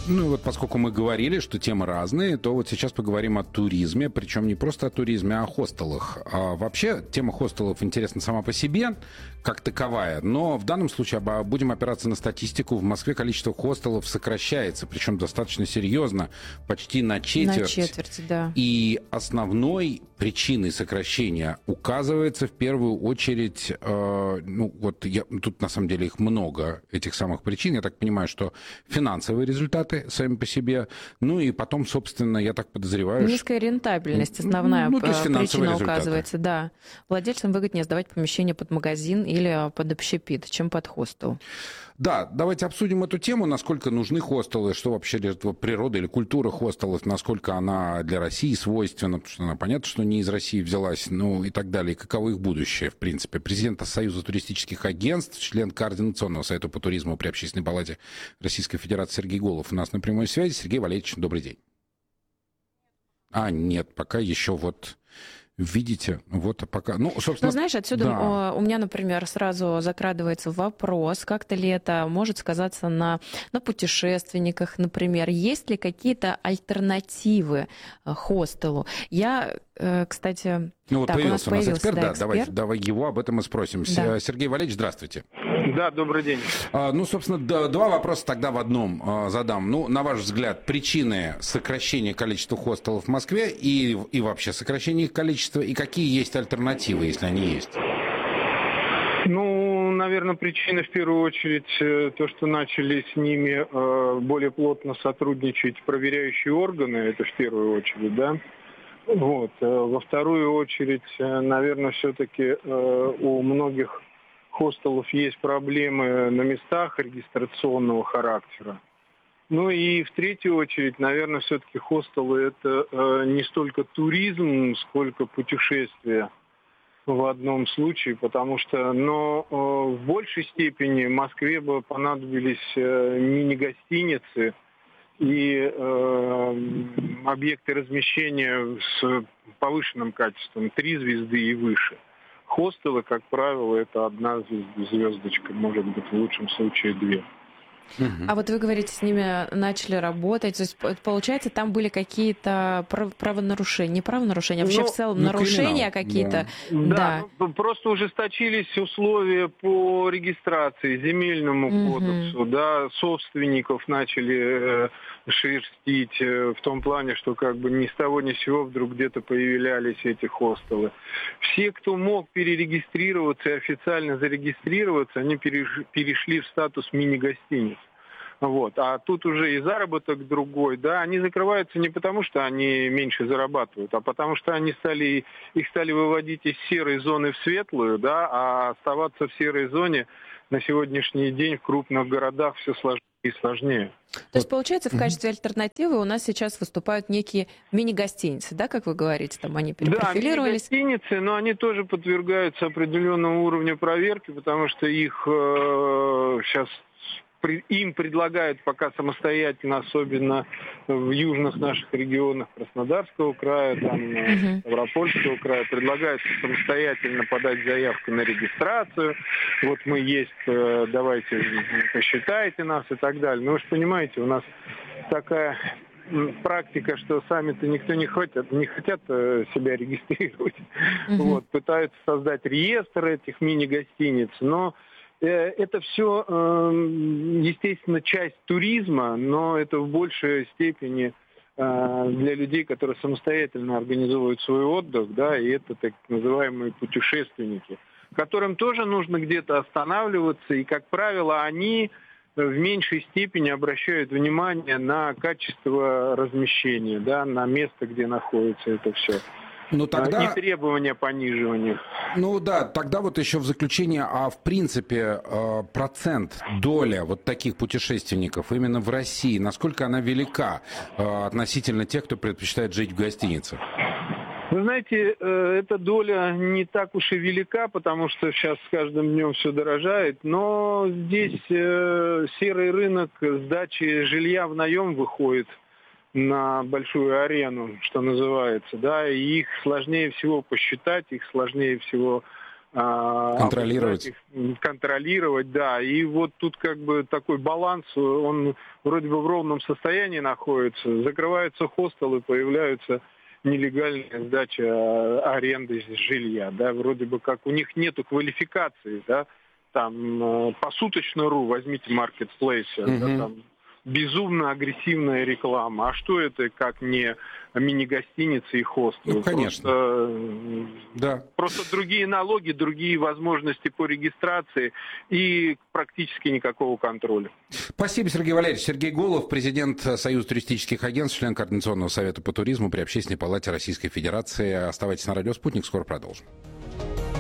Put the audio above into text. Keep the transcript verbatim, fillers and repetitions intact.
Ну и вот поскольку мы говорили, что темы разные, то вот сейчас поговорим о туризме, причем не просто о туризме, а о хостелах. А вообще тема хостелов интересна сама по себе, как таковая, но в данном случае будем опираться на статистику. В Москве количество хостелов сокращается, причем достаточно серьезно, почти на четверть. На четверть, да. И основной причиной сокращения указывается в первую очередь, э, ну вот я, тут на самом деле их много, этих самых причин. Я так понимаю, что финансовые результаты сами по себе, ну и потом, собственно, я так подозреваю... Низкая рентабельность, основная ну, то есть причина результаты. Указывается, да. Владельцам выгоднее сдавать помещение под магазин или под общепит, чем под хостел. Да, давайте обсудим эту тему, насколько нужны хостелы, что вообще природа или культура хостелов, насколько она для России свойственна, потому что она, понятно, что не из России взялась, ну и так далее, и каково их будущее, в принципе. Президент Союза туристических агентств, член Координационного совета по туризму при Общественной палате Российской Федерации Сергей Голов у нас на прямой связи. Сергей Валерьевич, добрый день. А, нет, пока еще вот... Видите, вот пока... Ну, собственно... Ну, знаешь, отсюда да. у меня, например, сразу закрадывается вопрос, как-то ли это может сказаться на, на путешественниках, например. Есть ли какие-то альтернативы хостелу? Я, кстати... Ну, вот так, появился у нас, у нас эксперт, да, да, эксперт. Давайте, давай его об этом и спросим. Да. Сергей Валерьевич, здравствуйте. Да, добрый день. А, ну, собственно, да, два вопроса тогда в одном а, задам. Ну, на ваш взгляд, причины сокращения количества хостелов в Москве и, и вообще сокращения их количества, и какие есть альтернативы, если они есть? Ну, наверное, причина в первую очередь то, что начали с ними э, более плотно сотрудничать проверяющие органы, это в первую очередь, да. Вот. Во вторую очередь, наверное, все-таки э, у многих хостелов есть проблемы на местах регистрационного характера. Ну и в третью очередь, наверное, все-таки хостелы это э, не столько туризм, сколько путешествие в одном случае, потому что, но э, в большей степени Москве бы понадобились э, мини-гостиницы и э, объекты размещения с повышенным качеством, три звезды и выше. Хостелы, как правило, это одна звездочка, может быть, в лучшем случае две. А вот вы говорите, с ними начали работать, то есть, получается, там были какие-то правонарушения, не правонарушения, а вообще ну, в целом ну, нарушения какие-то? Да, да. Ну, просто ужесточились условия по регистрации, земельному Угу. кодексу, да, собственников начали э, шерстить э, в том плане, что как бы ни с того ни с сего вдруг где-то появлялись эти хостелы. Все, кто мог перерегистрироваться и официально зарегистрироваться, они переш- перешли в статус мини-гостиниц. Вот. А тут уже и заработок другой, да, они закрываются не потому, что они меньше зарабатывают, а потому что они стали, их стали выводить из серой зоны в светлую, да, а оставаться в серой зоне на сегодняшний день в крупных городах все сложнее и сложнее. То есть, получается, в качестве альтернативы у нас сейчас выступают некие мини-гостиницы, да, как вы говорите, там они перепрофилировались? Да, мини-гостиницы, но они тоже подвергаются определенному уровню проверки, потому что их э, сейчас... им предлагают пока самостоятельно, особенно в южных наших регионах Краснодарского края, там, uh-huh. Ставропольского края, предлагают самостоятельно подать заявку на регистрацию. Вот мы есть, давайте посчитайте нас и так далее. Но вы же понимаете, у нас такая практика, что сами-то никто не хотят, не хотят себя регистрировать. Uh-huh. Вот, пытаются создать реестр этих мини-гостиниц, но это все, естественно, часть туризма, но это в большей степени для людей, которые самостоятельно организовывают свой отдых, да, и это так называемые путешественники, которым тоже нужно где-то останавливаться, и, как правило, они в меньшей степени обращают внимание на качество размещения, да, на место, где находится это все. Ну, тогда... И требования пониживания. Ну да, тогда вот еще в заключение, а в принципе процент, доля вот таких путешественников именно в России, насколько она велика относительно тех, кто предпочитает жить в гостинице? Вы знаете, эта доля не так уж и велика, потому что сейчас с каждым днем все дорожает, но здесь серый рынок сдачи жилья в наем выходит на большую арену, что называется, да, и их сложнее всего посчитать, их сложнее всего контролировать. Их, контролировать, да. И вот тут как бы такой баланс, он вроде бы в ровном состоянии находится. Закрываются хостелы, появляются нелегальная сдача аренды жилья, да, вроде бы как у них нету квалификации, да, там посуточно.ру, возьмите Marketplace, mm-hmm. да, там безумно агрессивная реклама. А что это, как не мини-гостиницы и хостелы? Ну, конечно. Просто, да. просто другие налоги, другие возможности по регистрации и практически никакого контроля. Спасибо, Сергей Валерьевич. Сергей Голов, президент Союза туристических агентств, член Координационного совета по туризму при Общественной палате Российской Федерации. Оставайтесь на радио «Спутник», скоро продолжим.